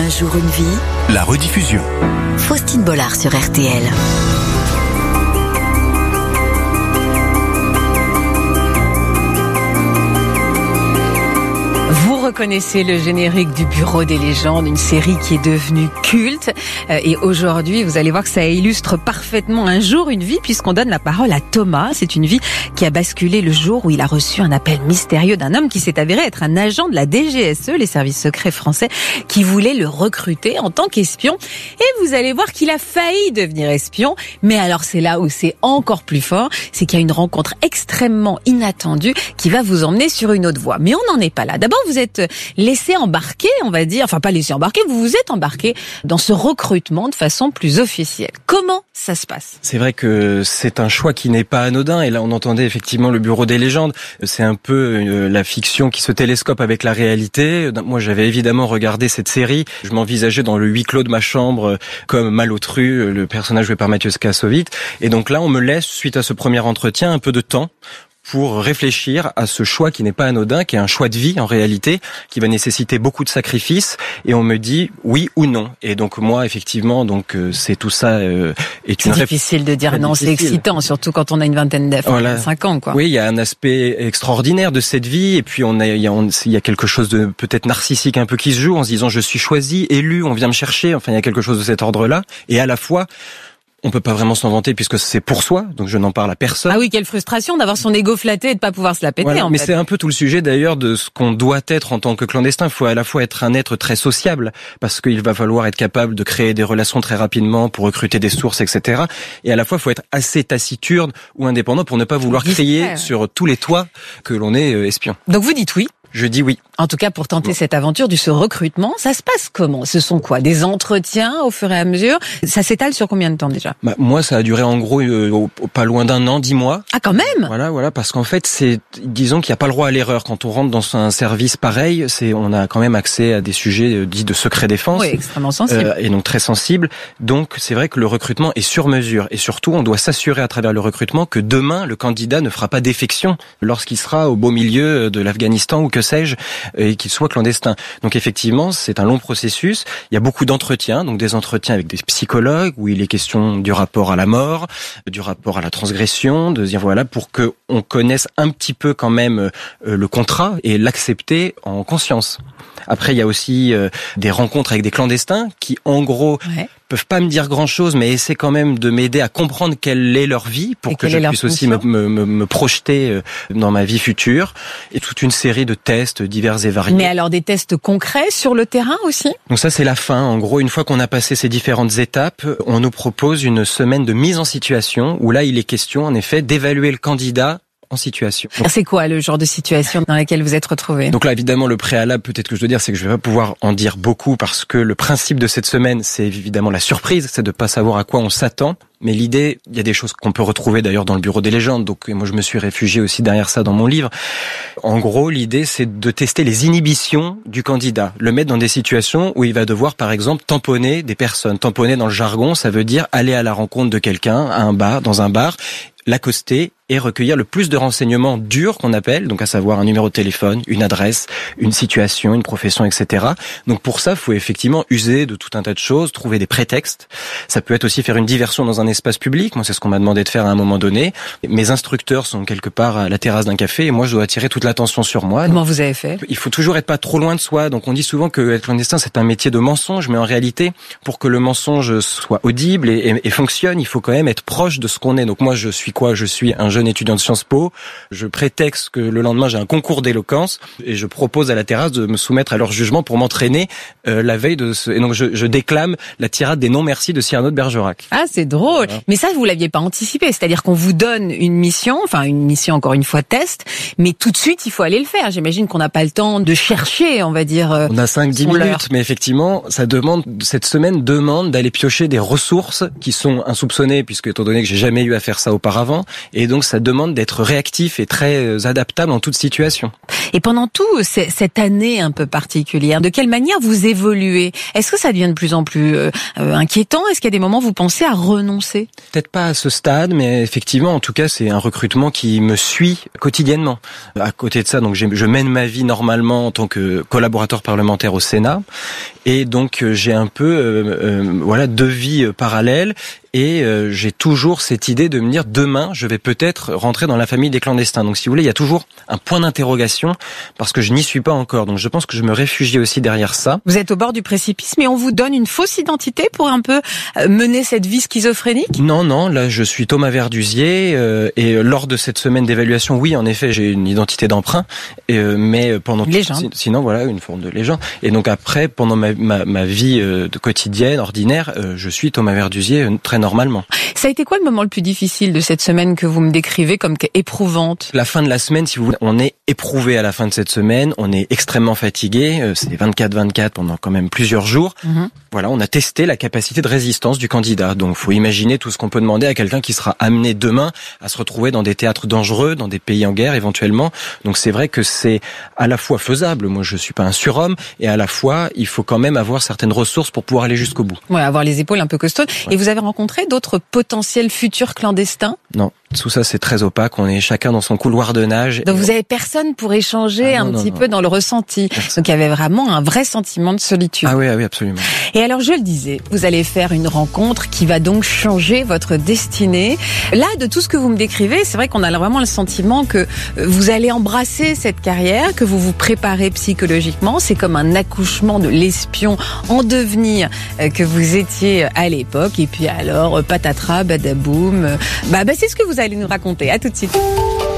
Un jour une vie. La rediffusion. Faustine Bollard sur RTL. Vous reconnaissez le générique du Bureau des légendes, une série qui est devenue culte. Et aujourd'hui, vous allez voir que ça illustre parfaitement Un jour une vie, puisqu'on donne la parole à Thomas. C'est une vie qui a basculé le jour où il a reçu un appel mystérieux d'un homme qui s'est avéré être un agent de la DGSE, les services secrets français, qui voulait le recruter en tant qu'espion. Et vous allez voir qu'il a failli devenir espion. Mais alors c'est là où c'est encore plus fort, c'est qu'il y a une rencontre extrêmement inattendue qui va vous emmener sur une autre voie. Mais on n'en est pas là. D'abord, vous êtes laissé embarquer, on va dire, enfin pas laissé embarquer, vous vous êtes embarqué dans ce recrutement de façon plus officielle. Comment ça se passe ? C'est vrai que c'est un choix qui n'est pas anodin, et là on entendait effectivement le Bureau des légendes. C'est un peu la fiction qui se télescope avec la réalité. Moi j'avais évidemment regardé cette série, je m'envisageais dans le huis clos de ma chambre comme Malotru, le personnage joué par Mathieu Kassovitz, et donc là on me laisse, suite à ce premier entretien, un peu de temps pour réfléchir à ce choix qui n'est pas anodin, qui est un choix de vie en réalité, qui va nécessiter beaucoup de sacrifices, et on me dit oui ou non. Et donc moi effectivement, donc c'est tout ça est une difficile de dire non, c'est excitant, surtout quand on a une vingtaine d'années, voilà. 5 ans quoi. Oui, il y a un aspect extraordinaire de cette vie, et puis il y a quelque chose de peut-être narcissique un peu qui se joue en se disant je suis choisi, élu, on vient me chercher, enfin il y a quelque chose de cet ordre-là, et à la fois on peut pas vraiment s'en vanter puisque c'est pour soi, donc je n'en parle à personne. Ah oui, quelle frustration d'avoir son ego flatté et de pas pouvoir se la péter, voilà, en mais fait. C'est un peu tout le sujet d'ailleurs de ce qu'on doit être en tant que clandestin. Il faut à la fois être un être très sociable, parce qu'il va falloir être capable de créer des relations très rapidement pour recruter des sources, etc. Et à la fois, il faut être assez taciturne ou indépendant pour ne pas vouloir crier sur tous les toits que l'on est espion. Donc vous dites oui ? Je dis oui. En tout cas, pour tenter cette aventure ce recrutement, ça se passe comment ? Ce sont quoi ? Des entretiens au fur et à mesure ? Ça s'étale sur combien de temps déjà ? Moi, ça a duré en gros pas loin d'un an, 10 mois. Ah, quand même ? Voilà, parce qu'en fait, disons qu'il n'y a pas le droit à l'erreur. Quand on rentre dans un service pareil, on a quand même accès à des sujets dits de secret défense. Oui, extrêmement sensibles. Et donc très sensibles. Donc, c'est vrai que le recrutement est sur mesure. Et surtout, on doit s'assurer à travers le recrutement que demain, le candidat ne fera pas défection lorsqu'il sera au beau milieu de l'Afghanistan ou que sais-je, et qu'il soit clandestin. Donc effectivement, c'est un long processus. Il y a beaucoup d'entretiens, donc des entretiens avec des psychologues où il est question du rapport à la mort, du rapport à la transgression, de dire voilà, pour que on connaisse un petit peu quand même le contrat et l'accepter en conscience. Après, il y a aussi des rencontres avec des clandestins qui, en gros, peuvent pas me dire grand-chose, mais essaient quand même de m'aider à comprendre quelle est leur vie pour que je puisse aussi me projeter dans ma vie future. Et toute une série de tests divers et variés. Mais alors des tests concrets sur le terrain aussi ? Donc ça, c'est la fin. En gros, une fois qu'on a passé ces différentes étapes, on nous propose une semaine de mise en situation où là, il est question, en effet, d'évaluer le candidat en situation. Donc, c'est quoi le genre de situation dans laquelle vous êtes retrouvé ? Donc là, évidemment, le préalable, peut-être que je dois dire, c'est que je vais pas pouvoir en dire beaucoup parce que le principe de cette semaine, c'est évidemment la surprise, c'est de pas savoir à quoi on s'attend. Mais l'idée, il y a des choses qu'on peut retrouver d'ailleurs dans le Bureau des légendes, donc moi je me suis réfugié aussi derrière ça dans mon livre. En gros, l'idée c'est de tester les inhibitions du candidat, le mettre dans des situations où il va devoir par exemple tamponner des personnes. Tamponner dans le jargon, ça veut dire aller à la rencontre de quelqu'un à un bar, dans un bar, l'accoster et recueillir le plus de renseignements durs qu'on appelle, donc à savoir un numéro de téléphone, une adresse, une situation, une profession, etc. Donc pour ça, il faut effectivement user de tout un tas de choses, trouver des prétextes. Ça peut être aussi faire une diversion dans un espace public. Moi, c'est ce qu'on m'a demandé de faire à un moment donné. Mes instructeurs sont quelque part à la terrasse d'un café et moi, je dois attirer toute l'attention sur moi. Comment vous avez fait ? Il faut toujours être pas trop loin de soi. Donc on dit souvent que être clandestin, c'est un métier de mensonge, mais en réalité, pour que le mensonge soit audible et fonctionne, il faut quand même être proche de ce qu'on est. Donc moi, je suis quoi ? Je suis un jeune étudiant de Sciences Po. Je prétexte que le lendemain, j'ai un concours d'éloquence et je propose à la terrasse de me soumettre à leur jugement pour m'entraîner la veille de ce... Et donc je déclame la tirade des non-merci de Cyrano de Bergerac. Ah, c'est drôle. Voilà. Mais ça, vous l'aviez pas anticipé. C'est-à-dire qu'on vous donne une mission encore une fois test, mais tout de suite, il faut aller le faire. J'imagine qu'on n'a pas le temps de chercher, on va dire. On a 5-10 minutes, mais effectivement, cette semaine demande d'aller piocher des ressources qui sont insoupçonnées, puisque étant donné que j'ai jamais eu à faire ça auparavant, et donc ça demande d'être réactif et très adaptable en toute situation. Et pendant cette année un peu particulière, de quelle manière vous évoluez ? Est-ce que ça devient de plus en plus inquiétant ? Est-ce qu'il y a des moments où vous pensez à renoncer ? Peut-être pas à ce stade, mais effectivement, en tout cas, c'est un recrutement qui me suit quotidiennement. À côté de ça, donc je mène ma vie normalement en tant que collaborateur parlementaire au Sénat. Et donc j'ai un peu voilà 2 vies parallèles. Et j'ai toujours cette idée de me dire demain, je vais peut-être rentrer dans la famille des clandestins. Donc si vous voulez, il y a toujours un point d'interrogation parce que je n'y suis pas encore. Donc je pense que je me réfugie aussi derrière ça. Vous êtes au bord du précipice, mais on vous donne une fausse identité pour un peu mener cette vie schizophrénique ? Non, là je suis Thomas Verdusier et lors de cette semaine d'évaluation, oui, en effet, j'ai une identité d'emprunt, mais pendant sinon voilà une forme de légende. Et donc après, pendant ma vie de quotidienne, ordinaire, je suis Thomas Verdusier très normalement. Ça a été quoi le moment le plus difficile de cette semaine que vous me décrivez comme éprouvante ? La fin de la semaine, si vous voulez, on est éprouvé à la fin de cette semaine, on est extrêmement fatigué, c'est 24/24 pendant quand même plusieurs jours. Voilà, on a testé la capacité de résistance du candidat. Donc faut imaginer tout ce qu'on peut demander à quelqu'un qui sera amené demain à se retrouver dans des théâtres dangereux, dans des pays en guerre éventuellement. Donc c'est vrai que c'est à la fois faisable, moi je suis pas un surhomme, et à la fois il faut quand même avoir certaines ressources pour pouvoir aller jusqu'au bout. Ouais, avoir les épaules un peu costaudes. Ouais. Et vous avez rencontré d'autres potentiels futurs clandestins ? Non, tout ça c'est très opaque, on est chacun dans son couloir de nage. Donc vous avez personne pour échanger un petit peu dans le ressenti. Personne. Donc il y avait vraiment un vrai sentiment de solitude. Ah oui, absolument. Et alors je le disais, vous allez faire une rencontre qui va donc changer votre destinée. Là, de tout ce que vous me décrivez, c'est vrai qu'on a vraiment le sentiment que vous allez embrasser cette carrière, que vous vous préparez psychologiquement. C'est comme un accouchement de l'espion en devenir que vous étiez à l'époque. Et puis alors, patatras, badaboum, c'est ce que vous allez nous raconter. À tout de suite.